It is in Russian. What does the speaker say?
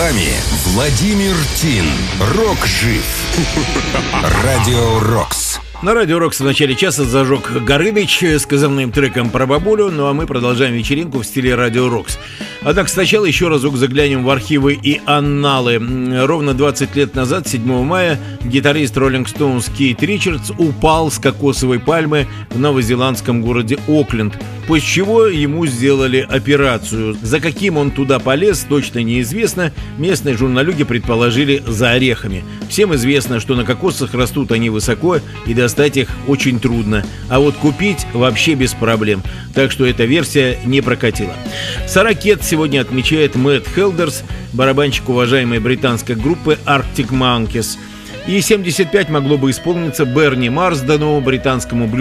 вами Владимир Тин. Рок жив. Радио Рокс. На Радио Рокс в начале часа зажег Горыныч с козырным треком про бабулю, ну а мы продолжаем вечеринку в стиле Радио Рокс. Однако сначала еще разок заглянем в архивы и анналы. Ровно 20 лет назад, 7 мая, гитарист Rolling Stones Кейт Ричардс упал с кокосовой пальмы в новозеландском городе Окленд, после чего ему сделали операцию. За каким он туда полез, точно неизвестно. Местные журналюги предположили, за орехами. Всем известно, что на кокосах растут они высоко и достать их очень трудно, а вот купить вообще без проблем. Так что эта версия не прокатила. 40 лет сегодня отмечает Мэтт Хелдерс, барабанщик уважаемой британской группы Arctic Monkeys. И 75 могло бы исполниться Берни Марсдену, британскому блюзовому